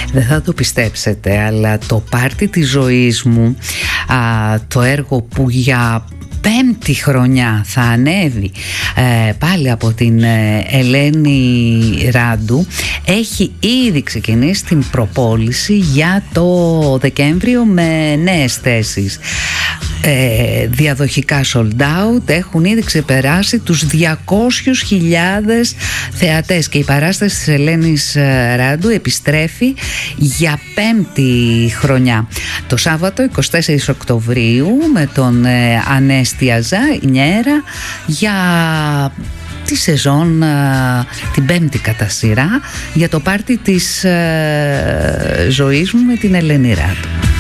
Δεν θα το πιστέψετε, αλλά το πάρτι της ζωής μου, το έργο που για 5η χρονιά θα ανέβει πάλι από την Ελένη Ράντου, έχει ήδη ξεκινήσει την προπόληση για το Δεκέμβριο με νέες θέσεις. Διαδοχικά sold out, έχουν ήδη ξεπεράσει τους 200.000 θεατές και η παράσταση της Ελένης Ράντου επιστρέφει για 5η χρονιά. Το Σάββατο 24 Οκτωβρίου με τον Ανέστια Ζανιέρα για τη σεζόν, την 5η κατά σειρά, για το πάρτι της ζωής μου με την Ελένη Ράντου.